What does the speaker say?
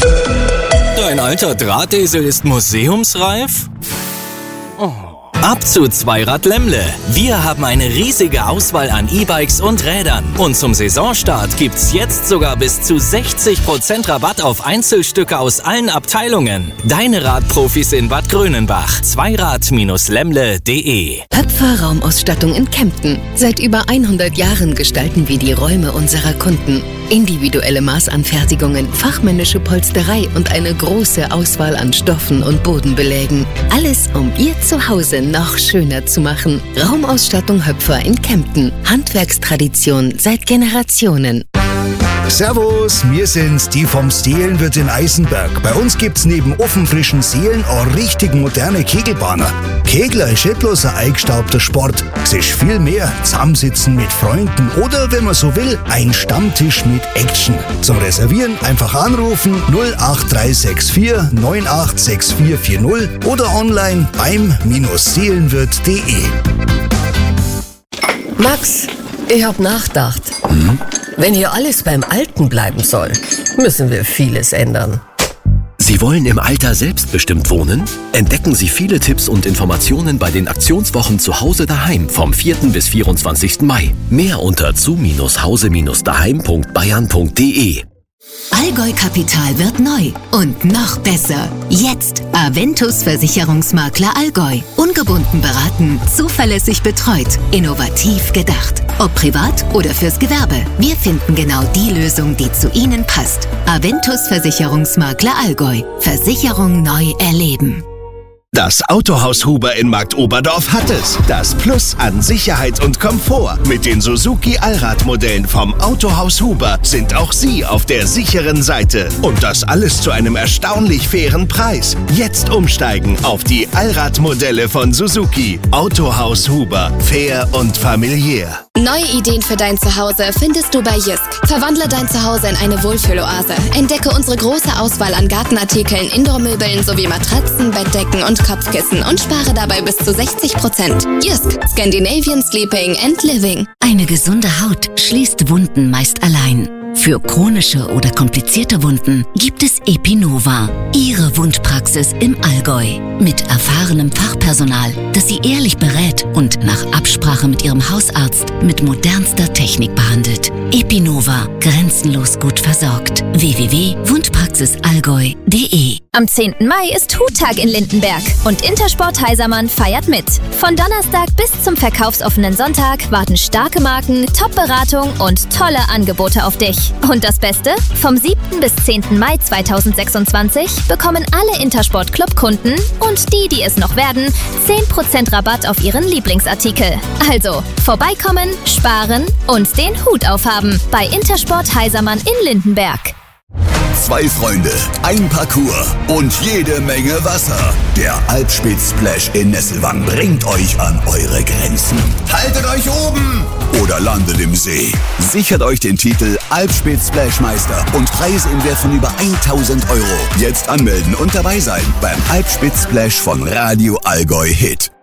Dein alter Drahtesel ist museumsreif? Oh. Ab zu Zweirad Lemmle. Wir haben eine riesige Auswahl an E-Bikes und Rädern. Und zum Saisonstart gibt's jetzt sogar bis zu 60% Rabatt auf Einzelstücke aus allen Abteilungen. Deine Radprofis in Bad Grönenbach. Zweirad-lemmle.de. Höpfer Raumausstattung in Kempten. Seit über 100 Jahren gestalten wir die Räume unserer Kunden. Individuelle Maßanfertigungen, fachmännische Polsterei und eine große Auswahl an Stoffen und Bodenbelägen. Alles, um Ihr Zuhause noch schöner zu machen. Raumausstattung Höpfer in Kempten. Handwerkstradition seit Generationen. Servus, wir sind's, die vom Seelenwirt in Eisenberg. Bei uns gibt's neben ofenfrischen Seelen auch richtig moderne Kegelbahner. Kegler ist nicht bloß ein eingestaubter Sport. Es ist viel mehr. Zusammensitzen mit Freunden oder, wenn man so will, ein Stammtisch mit Action. Zum Reservieren einfach anrufen 08364 986440 oder online beim-seelenwirt.de. Max, ich hab nachgedacht. Wenn hier alles beim Alten bleiben soll, müssen wir vieles ändern. Sie wollen im Alter selbstbestimmt wohnen? Entdecken Sie viele Tipps und Informationen bei den Aktionswochen zu Hause daheim vom 4. bis 24. Mai. Mehr unter zu-hause-daheim.bayern.de. Allgäu Kapital wird neu und noch besser. Jetzt Aventus Versicherungsmakler Allgäu. Ungebunden beraten, zuverlässig betreut, innovativ gedacht. Ob privat oder fürs Gewerbe. Wir finden genau die Lösung, die zu Ihnen passt. Aventus Versicherungsmakler Allgäu. Versicherung neu erleben. Das Autohaus Huber in Marktoberdorf hat es. Das Plus an Sicherheit und Komfort. Mit den Suzuki Allradmodellen vom Autohaus Huber sind auch Sie auf der sicheren Seite. Und das alles zu einem erstaunlich fairen Preis. Jetzt umsteigen auf die Allradmodelle von Suzuki. Autohaus Huber. Fair und familiär. Neue Ideen für dein Zuhause findest du bei Jysk. Verwandle dein Zuhause in eine Wohlfühloase. Entdecke unsere große Auswahl an Gartenartikeln, Indoormöbeln sowie Matratzen, Bettdecken und Kopfkissen und spare dabei bis zu 60%. Jysk, Scandinavian Sleeping and Living. Eine gesunde Haut schließt Wunden meist allein. Für chronische oder komplizierte Wunden gibt es Epinova. Ihre Wundpraxis im Allgäu. Mit erfahrenem Fachpersonal, das Sie ehrlich berät und nach Absprache mit Ihrem Hausarzt mit modernster Technik behandelt. Epinova. Grenzenlos gut versorgt. www.wundpraxisallgäu.de. Am 10. Mai ist Huttag in Lindenberg und Intersport Heisermann feiert mit. Von Donnerstag bis zum verkaufsoffenen Sonntag warten starke Marken, Top-Beratung und tolle Angebote auf dich. Und das Beste? Vom 7. bis 10. Mai 2026 bekommen alle Intersport-Club-Kunden und die es noch werden, 10% Rabatt auf ihren Lieblingsartikel. Also, vorbeikommen, sparen und den Hut aufhaben bei Intersport Heisermann in Lindenberg. 2 Freunde, ein Parcours und jede Menge Wasser. Der Alpspitz-Splash in Nesselwang bringt euch an eure Grenzen. Haltet euch oben oder landet im See. Sichert euch den Titel Alpspitz-Splashmeister und Preise im Wert von über 1.000 €. Jetzt anmelden und dabei sein beim Alpspitz-Splash von Radio Allgäu Hit.